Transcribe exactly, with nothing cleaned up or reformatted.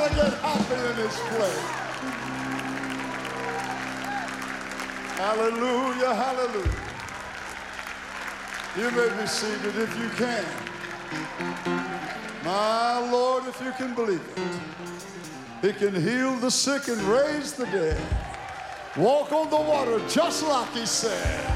ought to get happy in this place. Hallelujah, hallelujah. You may be seated if you can. My Lord, if you can believe it. He can heal the sick and raise the dead. Walk on the water just like he said.